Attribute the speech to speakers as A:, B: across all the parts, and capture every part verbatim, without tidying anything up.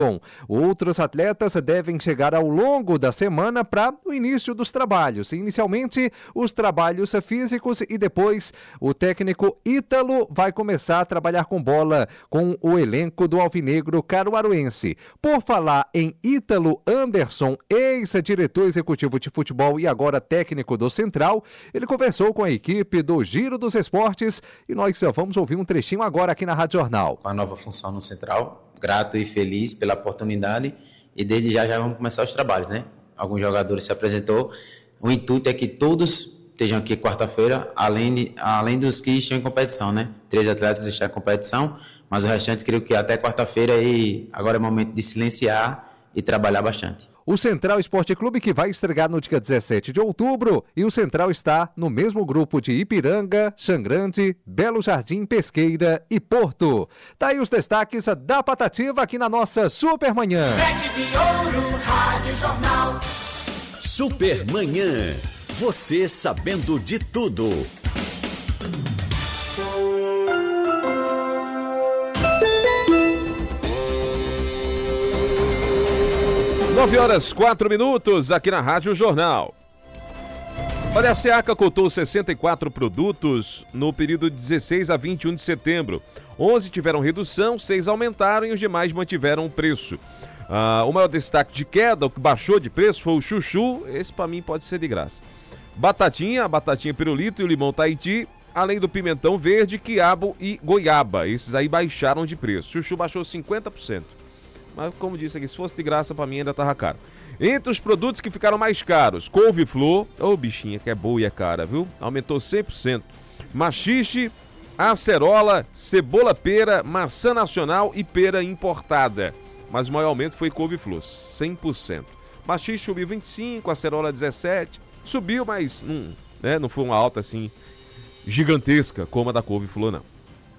A: Bom, outros atletas devem chegar ao longo da semana para o início dos trabalhos. Inicialmente, os trabalhos físicos e depois o técnico Ítalo vai começar a trabalhar com bola com o elenco do Alvinegro Caruaruense. Por falar em Ítalo Anderson, ex-diretor executivo de futebol e agora técnico do Central, ele conversou com a equipe do Giro dos Esportes e nós vamos ouvir um trechinho agora aqui na Rádio Jornal.
B: Com a nova função no Central, grato e feliz pela oportunidade e desde já já vamos começar os trabalhos, né? Alguns jogadores se apresentou. O intuito é que todos estejam aqui quarta-feira, além, de, além dos que estão em competição, né? Três atletas estão em competição, mas o restante creio que até quarta-feira e agora é momento de silenciar e trabalhar bastante.
A: O Central Esporte Clube que vai estrear no dia dezessete de outubro e o Central está no mesmo grupo de Ipiranga, Xangrande, Belo Jardim, Pesqueira e Porto. Tá aí os destaques da Patativa aqui na nossa Supermanhã.
C: Sete de ouro, Rádio Jornal.
D: Supermanhã. Você sabendo de tudo.
E: nove horas, quatro minutos, aqui na Rádio Jornal. Olha, a SEACA cotou sessenta e quatro produtos no período de dezesseis a vinte e um de setembro. onze tiveram redução, seis aumentaram e os demais mantiveram o preço. Ah, o maior destaque de queda, o que baixou de preço, foi o chuchu. Esse para mim pode ser de graça. Batatinha, a batatinha pirulito e o limão Tahiti, além do pimentão verde, quiabo e goiaba. Esses aí baixaram de preço. Chuchu baixou cinquenta por cento. Mas, como disse aqui, se fosse de graça, pra mim ainda tava caro. Entre os produtos que ficaram mais caros, couve-flor, ô oh, bichinha, que é boa e é cara, viu? Aumentou cem por cento. Maxixe, acerola, cebola pera, maçã nacional e pera importada. Mas o maior aumento foi couve-flor, cem por cento. Maxixe subiu vinte e cinco por cento, acerola dezessete por cento. Subiu, mas não, né, não foi uma alta assim gigantesca como a da couve-flor, não.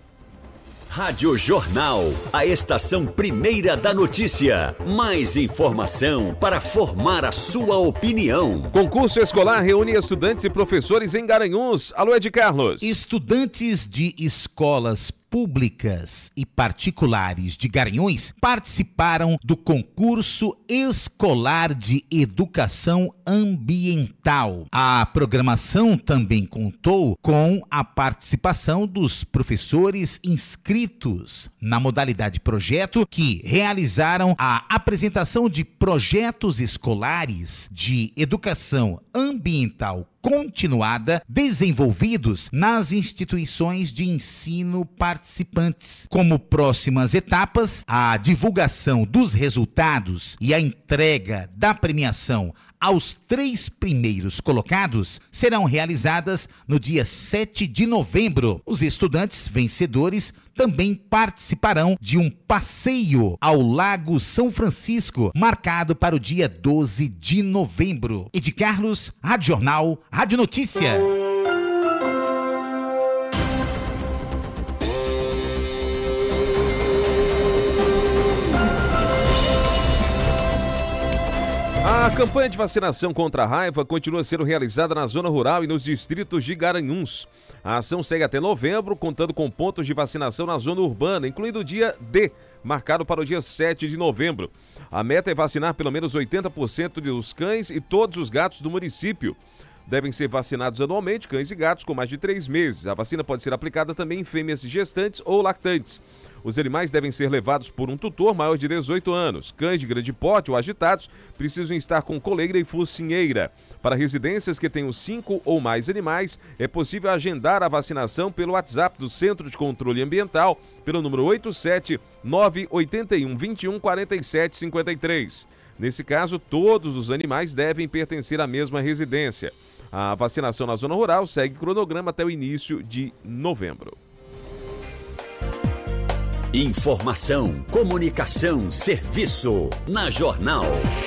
D: Rádio Jornal, a estação primeira da notícia. Mais informação para formar a sua opinião.
E: Concurso escolar reúne estudantes e professores em Garanhuns. Alô, Ed Carlos.
F: Estudantes de escolas públicas e particulares de Garanhuns participaram do concurso escolar de educação ambiental. A programação também contou com a participação dos professores inscritos na modalidade projeto que realizaram a apresentação de projetos escolares de educação ambiental continuada desenvolvidos nas instituições de ensino participantes. Como próximas etapas, a divulgação dos resultados e a entrega da premiação aos três primeiros colocados serão realizadas no dia sete de novembro. Os estudantes vencedores também participarão de um passeio ao Lago São Francisco, marcado para o dia doze de novembro. Ed Carlos, Rádio Jornal, Rádio Notícia.
E: A campanha de vacinação contra a raiva continua sendo realizada na zona rural e nos distritos de Garanhuns. A ação segue até novembro, contando com pontos de vacinação na zona urbana, incluindo o dia D, marcado para o dia sete de novembro. A meta é vacinar pelo menos oitenta por cento dos cães e todos os gatos do município. Devem ser vacinados anualmente cães e gatos com mais de três meses. A vacina pode ser aplicada também em fêmeas gestantes ou lactantes. Os animais devem ser levados por um tutor maior de dezoito anos. Cães de grande porte ou agitados precisam estar com coleira e focinheira. Para residências que tenham cinco ou mais animais, é possível agendar a vacinação pelo WhatsApp do Centro de Controle Ambiental, pelo número oito sete nove oito um dois um quatro sete cinco três. Nesse caso, todos os animais devem pertencer à mesma residência. A vacinação na zona rural segue cronograma até o início de novembro.
D: Informação, comunicação, serviço. Na Jornal.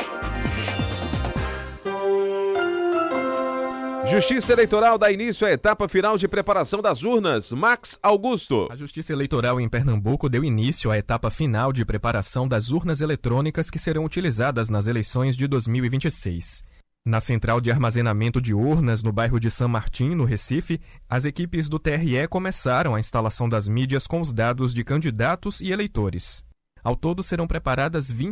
E: Justiça Eleitoral dá início à etapa final de preparação das urnas. Max Augusto.
G: A Justiça Eleitoral em Pernambuco deu início à etapa final de preparação das urnas eletrônicas que serão utilizadas nas eleições de dois mil e vinte e seis. Na central de armazenamento de urnas, no bairro de São Martim, no Recife, as equipes do T R E começaram a instalação das mídias com os dados de candidatos e eleitores. Ao todo, serão preparadas vinte